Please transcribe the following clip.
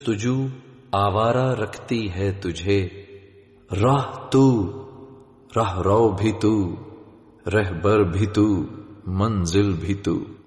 जस्तुजू आवारा रखती है तुझे, राह तू राह रो भी तू, रहबर भी तू, मंजिल भी तू।